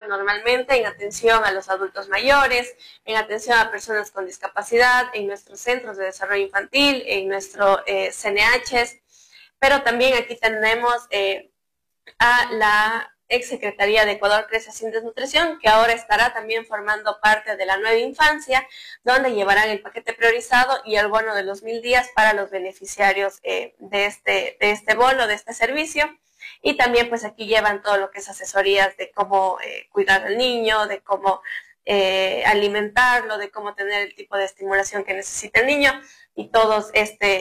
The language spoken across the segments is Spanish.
normalmente en atención a los adultos mayores, en atención a personas con discapacidad, en nuestros centros de desarrollo infantil, en nuestros CNHs, pero también aquí tenemos a la Exsecretaría de Ecuador Crece Sin Desnutrición, que ahora estará también formando parte de la nueva infancia, donde llevarán el paquete priorizado y el bono de los 1000 días para los beneficiarios de este bono, de este servicio. Y también pues aquí llevan todo lo que es asesorías de cómo cuidar al niño, de cómo alimentarlo, de cómo tener el tipo de estimulación que necesita el niño y todos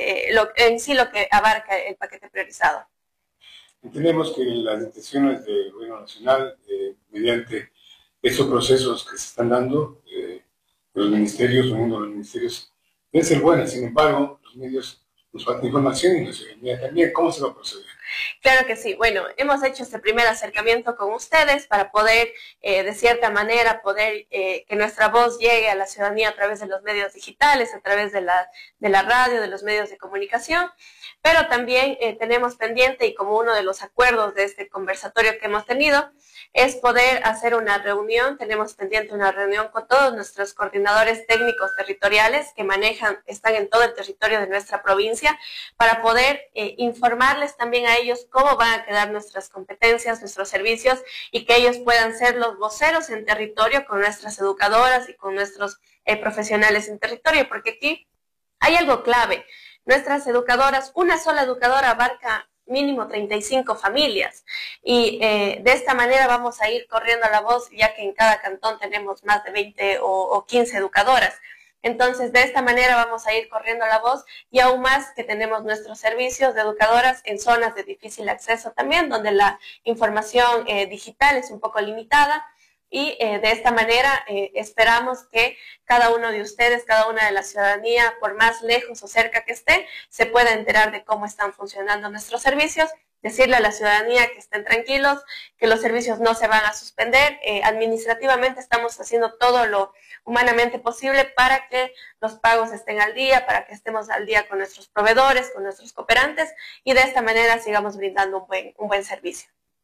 en sí lo que abarca el paquete priorizado. Entendemos que las intenciones del Gobierno Nacional, mediante esos procesos que se están dando, los ministerios, uniendo los ministerios, deben ser buenas. Sin embargo, los medios nos falta información y la ciudadanía también. ¿Cómo se va a proceder? Claro que sí. Bueno, hemos hecho este primer acercamiento con ustedes para poder, de cierta manera, poder que nuestra voz llegue a la ciudadanía a través de los medios digitales, a través de la radio, de los medios de comunicación. Pero también tenemos pendiente, y como uno de los acuerdos de este conversatorio que hemos tenido, es poder hacer una reunión. Tenemos pendiente una reunión con todos nuestros coordinadores técnicos territoriales que están en todo el territorio de nuestra provincia, para poder informarles también a ellos cómo van a quedar nuestras competencias, nuestros servicios, y que ellos puedan ser los voceros en territorio con nuestras educadoras y con nuestros profesionales en territorio, porque aquí hay algo clave. Nuestras educadoras, una sola educadora abarca mínimo 35 familias y de esta manera vamos a ir corriendo la voz, ya que en cada cantón tenemos más de 20 o 15 educadoras. Entonces, de esta manera vamos a ir corriendo la voz, y aún más que tenemos nuestros servicios de educadoras en zonas de difícil acceso también, donde la información digital es un poco limitada. Y de esta manera esperamos que cada uno de ustedes, cada una de la ciudadanía, por más lejos o cerca que esté, se pueda enterar de cómo están funcionando nuestros servicios. Decirle a la ciudadanía que estén tranquilos, que los servicios no se van a suspender. Administrativamente estamos haciendo todo lo humanamente posible para que los pagos estén al día, para que estemos al día con nuestros proveedores, con nuestros cooperantes, y de esta manera sigamos brindando un buen servicio.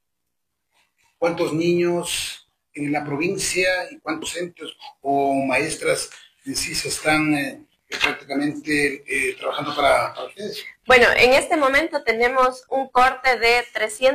¿Cuántos niños en la provincia y cuántos centros o maestras en sí se están prácticamente trabajando para ustedes? Bueno, en este momento tenemos un corte de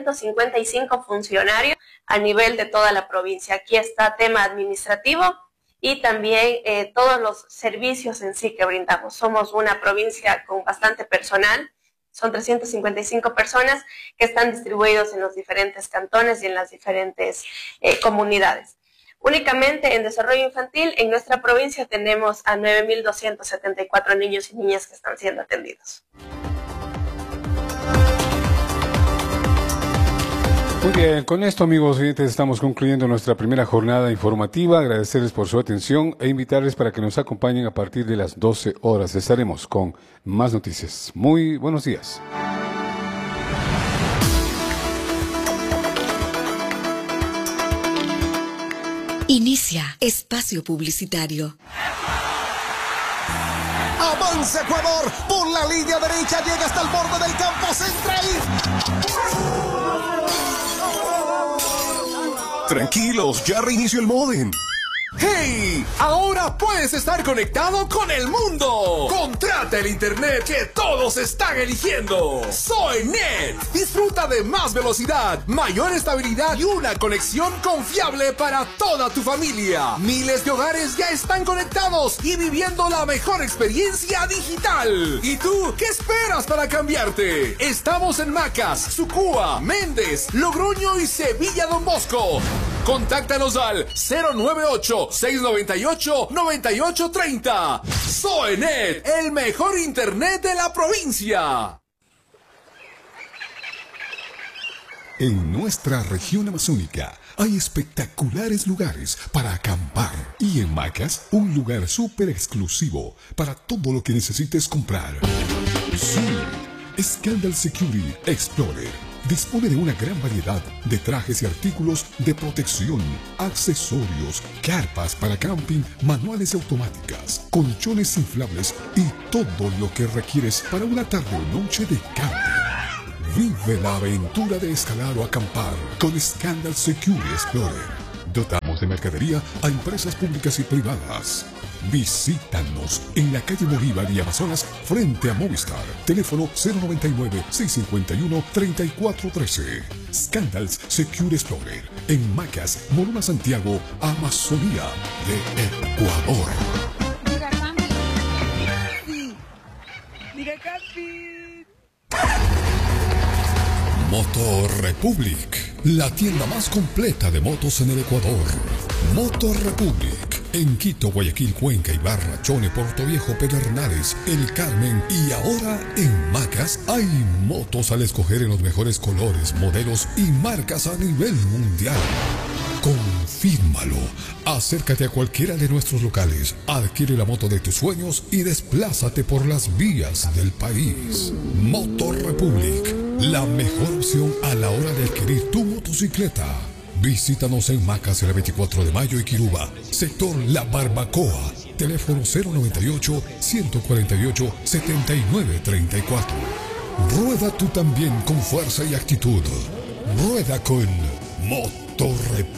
355 funcionarios a nivel de toda la provincia. Aquí está tema administrativo y también todos los servicios en sí que brindamos. Somos una provincia con bastante personal. Son 355 personas que están distribuidos en los diferentes cantones y en las diferentes comunidades. Únicamente en desarrollo infantil, en nuestra provincia tenemos a 9.274 niños y niñas que están siendo atendidos. Muy bien, con esto, amigos oyentes, estamos concluyendo nuestra primera jornada informativa. Agradecerles por su atención e invitarles para que nos acompañen a partir de las 12 horas. Estaremos con más noticias. Muy buenos días. Inicia espacio publicitario. Avanza Ecuador, por la línea derecha llega hasta el borde del campo central. Tranquilos, ya reinició el módem. ¡Hey! Ahora puedes estar conectado con el mundo. Contrata el internet que todos están eligiendo. Soy Net. Disfruta de más velocidad, mayor estabilidad y una conexión confiable para toda tu familia. Miles de hogares ya están conectados y viviendo la mejor experiencia digital. ¿Y tú qué esperas para cambiarte? Estamos en Macas, Sucúa, Méndez, Logroño y Sevilla Don Bosco. Contáctanos al 098-698-9830. Soenet, el mejor internet de la provincia. En nuestra región amazónica hay espectaculares lugares para acampar. Y en Macas, un lugar súper exclusivo para todo lo que necesites comprar. Sí, Scandal Security Explorer dispone de una gran variedad de trajes y artículos de protección, accesorios, carpas para camping, manuales y automáticas, colchones inflables y todo lo que requieres para una tarde o noche de camping. Vive la aventura de escalar o acampar con Scandal Security Explorer. Dotamos de mercadería a empresas públicas y privadas. Visítanos en la calle Bolívar y Amazonas frente a Movistar. Teléfono 099-651-3413. Scandals Secure Explorer en Macas, Morona, Santiago, Amazonía de Ecuador. Mira, Campi. Sí. Mira, Campi. Motor Republic, la tienda más completa de motos en el Ecuador. Motor Republic, en Quito, Guayaquil, Cuenca, Ibarra, Chone, Portoviejo, Pedernales, El Carmen y ahora en Macas hay motos al escoger en los mejores colores, modelos y marcas a nivel mundial. Confírmalo. Acércate a cualquiera de nuestros locales, adquiere la moto de tus sueños y desplázate por las vías del país. Motor Republic, la mejor opción a la hora de adquirir tu motocicleta. Visítanos en Macas el 24 de mayo y Quiruba, sector La Barbacoa. Teléfono 098-148-7934. Rueda tú también con fuerza y actitud. Rueda con Motor Republic.